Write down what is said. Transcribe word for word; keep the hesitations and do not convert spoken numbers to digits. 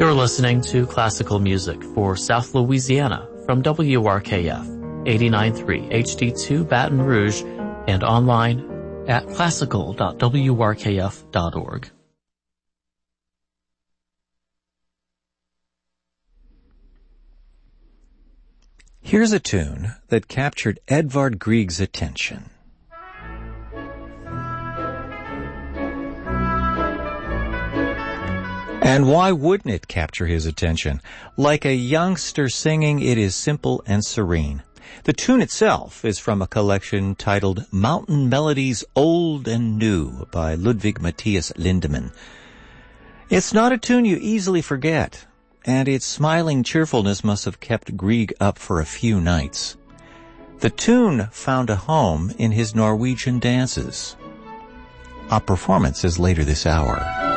You're listening to classical music for South Louisiana from W R K F, eighty-nine point three H D two Baton Rouge, and online at classical dot w r k f dot org. Here's a tune that captured Edvard Grieg's attention. And why wouldn't it capture his attention? Like a youngster singing, it is simple and serene. The tune itself is from a collection titled Mountain Melodies Old and New by Ludwig Matthias Lindemann. It's not a tune you easily forget, and its smiling cheerfulness must have kept Grieg up for a few nights. The tune found a home in his Norwegian dances. Our performance is later this hour.